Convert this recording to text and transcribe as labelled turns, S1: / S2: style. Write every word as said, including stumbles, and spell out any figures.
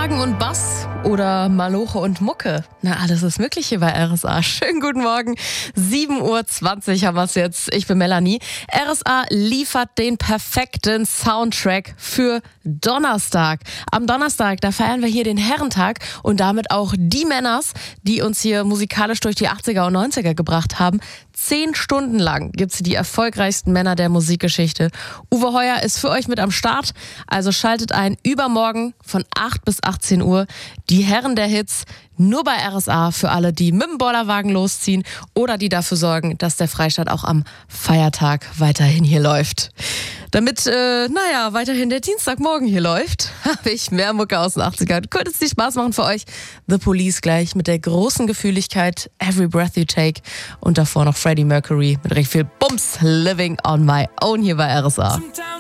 S1: Gitarren und Bass oder Maloche und Mucke. Na, alles ist möglich hier bei R S A. Schönen guten Morgen. sieben Uhr zwanzig haben wir es jetzt. Ich bin Melanie. R S A liefert den perfekten Soundtrack für Donnerstag. Am Donnerstag, da feiern wir hier den Herrentag und damit auch die Männers, die uns hier musikalisch durch die achtziger und neunziger gebracht haben. Zehn Stunden lang gibt's die erfolgreichsten Männer der Musikgeschichte. Uwe Heuer ist für euch mit am Start, also schaltet ein übermorgen von acht bis achtzehn Uhr. Die Herren der Hits, nur bei R S A für alle, die mit dem Bollerwagen losziehen oder die dafür sorgen, dass der Freistaat auch am Feiertag weiterhin hier läuft. Damit, äh, naja, weiterhin der Dienstagmorgen hier läuft, habe ich mehr Mucke aus den achtzigern. Könnte es nicht Spaß machen für euch? The Police gleich mit der großen Gefühligkeit Every Breath You Take und davor noch Freddie Mercury mit recht viel Bums, Living on My Own hier bei R S A.